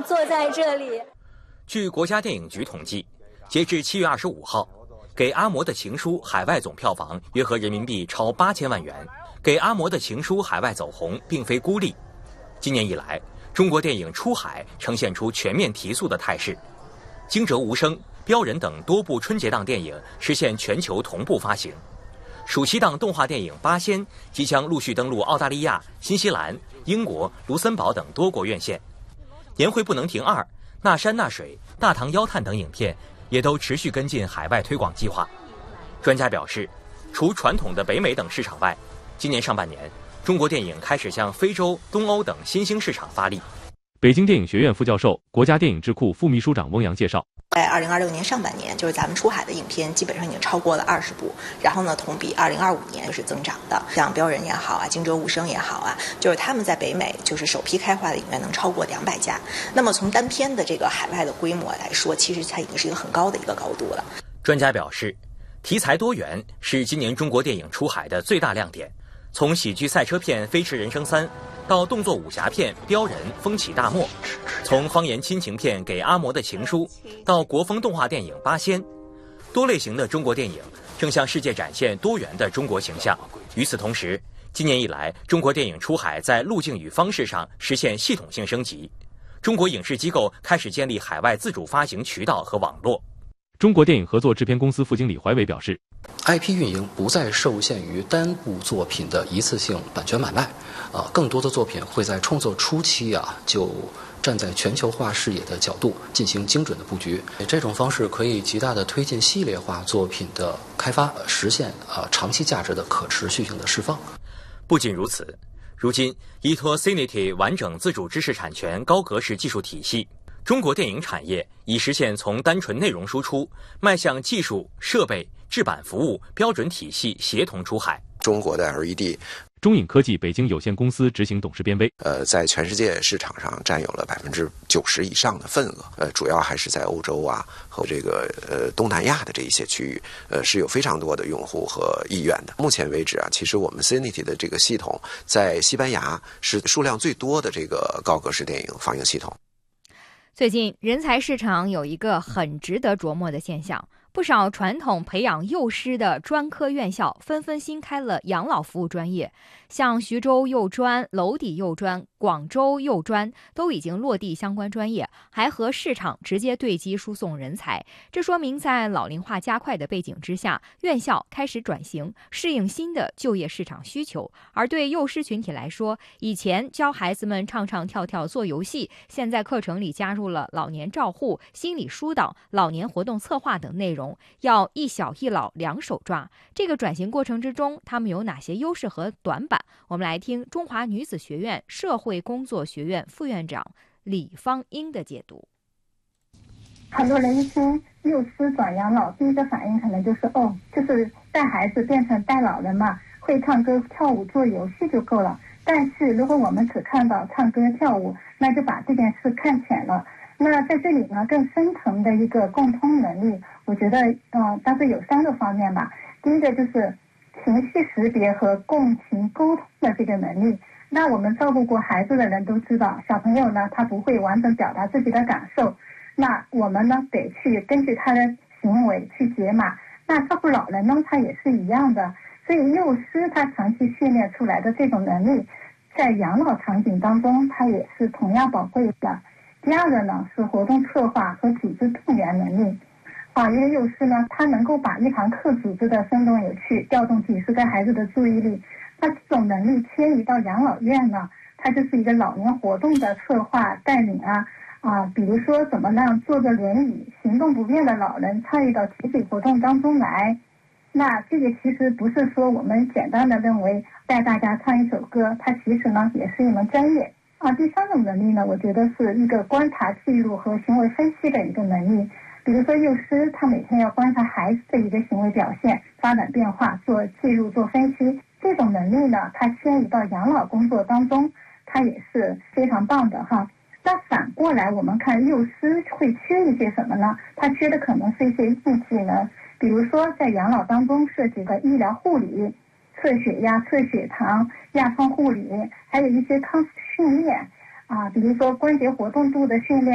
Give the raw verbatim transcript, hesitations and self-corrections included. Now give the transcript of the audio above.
坐在这里。 据国家电影局统计，截至七月二十五号，给阿嬷的情书海外总票房约合人民币超八千万元。给阿嬷的情书海外走红并非孤立。今年以来，中国电影出海呈现出全面提速的态势。惊蛰无声、标人等多部春节档电影实现全球同步发行。暑期档动画电影《八仙》即将陆续登陆澳大利亚、新西兰、英国、卢森堡等多国院线。年会不能停二、那山那水、大唐妖探等影片也都持续跟进海外推广计划。专家表示，除传统的北美等市场外，今年上半年，中国电影开始向非洲、东欧等新兴市场发力。 北京电影学院副教授、国家电影智库副秘书长翁洋介绍， 在二零二六年上半年，就是咱们出海的影片基本上已经超过了二十部，然后呢，同比二零二五年就是增长的。像标人也好啊，惊蛰无声也好啊，就是他们在北美就是首批开画的影院能超过两百家。那么从单片的这个海外的规模来说，其实它已经是一个很高的一个高度了。 专家表示，题材多元是今年中国电影出海的最大亮点。从喜剧赛车片《飞驰人生三》到动作武侠片《标人》风起大漠，从方言亲情片《给阿嬷的情书》到国风动画电影《八仙》，多类型的中国电影正向世界展现多元的中国形象。与此同时，今年以来，中国电影出海在路径与方式上实现系统性升级，中国影视机构开始建立海外自主发行渠道和网络。 中国电影合作制片公司副经理怀伟表示， I P 运营不再受限于单部作品的一次性版权买卖，啊，更多的作品会在创作初期啊就站在全球化视野的角度进行精准的布局。这种方式可以极大的推进系列化作品的开发，实现啊长期价值的可持续性的释放。 不仅如此，如今依托 Cinity 完整自主知识产权高格式技术体系，中国电影产业已实现从单纯内容输出迈向技术、设备、制版服务标准体系协同出海。 中国的 L E D， 中影科技北京有限公司执行董事编微， 呃，在全世界市场上占有了百分之九十以上的份额，呃，主要还是在欧洲啊和这个呃东南亚的这一些区域，呃，是有非常多的用户和意愿的。目前为止啊，其实我们 Cinity 的这个系统在西班牙是数量最多的这个高格式电影放映系统。 最近，人才市场有一个很值得琢磨的现象，不少传统培养幼师的专科院校纷纷新开了养老服务专业，像徐州幼专、娄底幼专、广州幼专都已经落地相关专业，还和市场直接对接输送人才。这说明在老龄化加快的背景之下，院校开始转型，适应新的就业市场需求。而对幼师群体来说，以前教孩子们唱唱跳跳做游戏，现在课程里加入了老年照护、心理疏导、老年活动策划等内容，要一小一老两手抓。这个转型过程之中，他们有哪些优势和短板？我们来听中华女子学院社会工作学院副院长李芳英的解读。 很多人一听幼师转养老，第一个反应可能就是哦，就是带孩子变成带老人嘛，会唱歌、跳舞、做游戏就够了。但是如果我们只看到唱歌、跳舞，那就把这件事看浅了。那在这里呢，更深层的一个共通能力，我觉得呃，大致有三个方面吧。第一个就是情绪识别和共情沟通的这个能力。那我们照顾过孩子的人都知道，小朋友呢，他不会完整表达自己的感受，那我们呢得去根据他的行为去解码。那照顾老人呢，他也是一样的。所以幼师他长期训练出来的这种能力，在养老场景当中，它也是同样宝贵的。第二个呢是活动策划和组织动员能力。啊，一个幼师呢，他能够把一堂课组织的生动有趣，调动几十个孩子的注意力。那这种能力迁移到养老院呢，它就是一个老年活动的策划带领啊啊，比如说怎么让坐着轮椅、行动不便的老人参与到集体活动当中来。那这个其实不是说我们简单的认为带大家唱一首歌，它其实呢也是一门专业啊。第三种能力呢，我觉得是一个观察记录和行为分析的一个能力。比如说幼师他每天要观察孩子的一个行为表现、发展变化，做记录、做分析。这种能力呢，它迁移到养老工作当中，它也是非常棒的哈。那反过来我们看幼师会缺一些什么呢？它缺的可能是一些硬技能，比如说在养老当中涉及的医疗护理、测血压、测血糖、压疮护理，还有一些康复训练啊，比如说关节活动度的训练。